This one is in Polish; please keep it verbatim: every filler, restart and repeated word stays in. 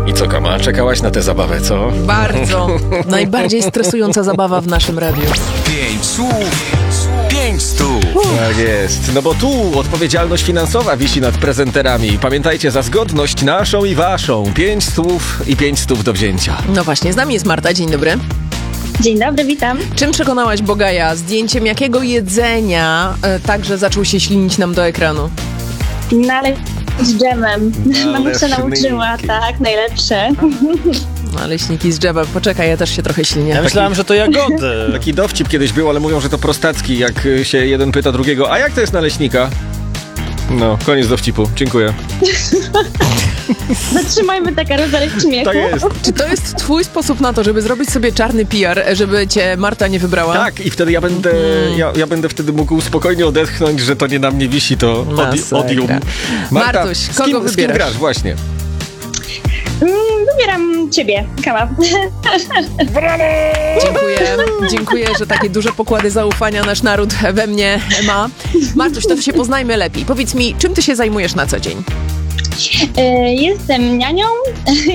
I co, Kama, czekałaś na tę zabawę, co? Bardzo. Najbardziej stresująca zabawa w naszym radiu. Pięć słów, pięć stów. Tak jest, no bo tu odpowiedzialność finansowa wisi nad prezenterami. Pamiętajcie, za zgodność naszą i waszą. Pięć stów i pięć stów do wzięcia. No właśnie, z nami jest Marta. Dzień dobry. Dzień dobry, witam. Czym przekonałaś Bogaja? Zdjęciem jakiego jedzenia e, także zaczął się ślinić nam do ekranu? Naleśniki z dżemem. Mamusia Naleśniki. nauczyła, tak, najlepsze. Naleśniki z dżemem. Poczekaj, ja też się trochę ślinię. Ja myślałem, że to jagody. Taki dowcip kiedyś był, ale mówią, że to prostacki, jak y, się jeden pyta drugiego, a jak to jest naleśnika? No, koniec dowcipu. Dziękuję. Zatrzymajmy tę karuzelę śmiechu. Tak jest. Czy to jest twój sposób na to, żeby zrobić sobie czarny P R, żeby cię Marta nie wybrała? Tak, i wtedy ja będę, ja, ja będę wtedy mógł spokojnie odetchnąć, że to nie na mnie wisi, to odi- Masakra. odium. Marta, Martuś, z kogo kim, z kim wybierasz? grasz? Właśnie. Mm, wybieram ciebie, Kama. Dziękuję. Dziękuję, że takie duże pokłady zaufania nasz naród we mnie ma. Martuś, to się poznajmy lepiej. Powiedz mi, czym ty się zajmujesz na co dzień? E, Jestem nianią.